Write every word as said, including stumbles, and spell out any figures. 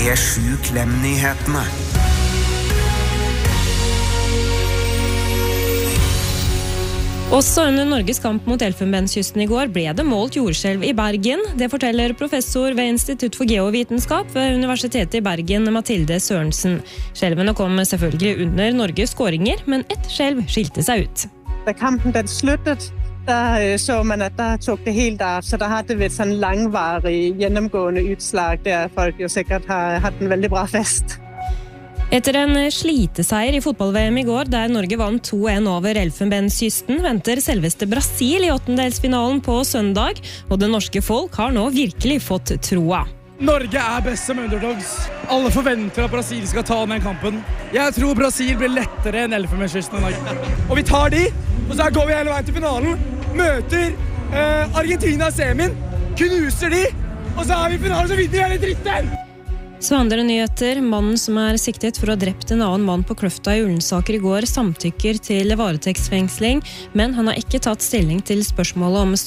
P sju Klem-nyhetene. Også under Norges kamp mot Elfenbenskysten i går ble det målt jordskjelv i Bergen. Det forteller professor ved Institutt for geovitenskap ved Universitetet i Bergen, Mathilde Sørensen. Skjelvene kom selvfølgelig under Norges skåringer, men ett skjelv skilte seg ut. Da kampen den sluttet, der så man at der tok det helt av, så der hadde vi et sånn langvarig gjennomgående utslag, der folk jo sikkert har hatt en veldig bra fest. Etter en sliteseier i fotball-V M i går, der Norge vant to en over Elfenbenskysten, venter selveste Brasil i åttendelsfinalen på søndag, og det norske folk har nå virkelig fått troa. Norge er best som underdogs. Alle forventer at Brasil skal ta den kampen. Jeg tror Brasil blir lettere enn Elfenbenskysten i dag. Og vi tar de, og så går vi hele veien til finalen, møter eh, Argentina i semien, knuser de, og så er vi i finalen, så vinner vi hele dritten! Så andre nyheter. Mannen som er siktet for å ha drept en annen mann på Kløfta i Ullensaker i går, samtykker til varetektsfengsling, men han har ikke tatt stilling til spørsmålet om